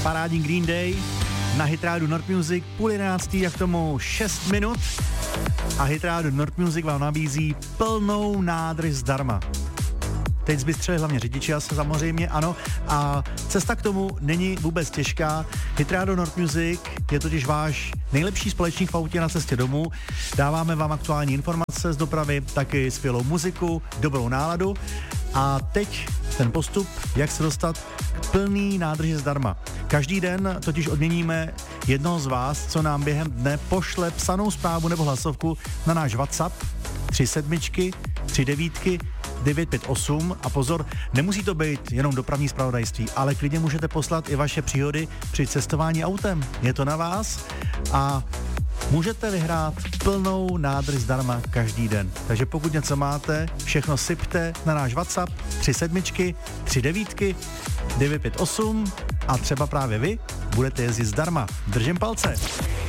Parádní Green Day na Hitrádu North Music, 10:30 a k tomu 6 minut. A Hitrádu North Music vám nabízí plnou nádrž zdarma. Teď zbystřeli hlavně řidiči, samozřejmě, ano. A cesta k tomu není vůbec těžká. Hitrádo North Music je totiž váš nejlepší společník v autě na cestě domů. Dáváme vám aktuální informace z dopravy, taky skvělou muziku, dobrou náladu. A teď ten postup, jak se dostat k plný nádrži zdarma. Každý den totiž odměníme jednoho z vás, co nám během dne pošle psanou zprávu nebo hlasovku na náš WhatsApp 37 39 958 a pozor, nemusí to být jenom dopravní zpravodajství, ale klidně můžete poslat i vaše příhody při cestování autem. Je to na vás a můžete vyhrát plnou nádrž zdarma každý den. Takže pokud něco máte, všechno sypte na náš WhatsApp 37 39 958 a třeba právě vy budete jezdit zdarma. Držím palce.